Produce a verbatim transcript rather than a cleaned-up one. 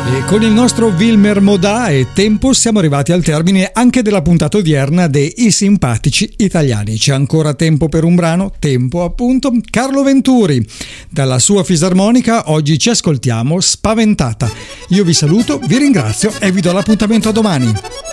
E con il nostro Wilmer Modà e tempo siamo arrivati al termine anche della puntata odierna dei I Simpatici Italiani. C'è ancora tempo per un brano, tempo appunto. Carlo Venturi, dalla sua fisarmonica oggi ci ascoltiamo Spaventata. Io vi saluto, vi ringrazio e vi do l'appuntamento a domani.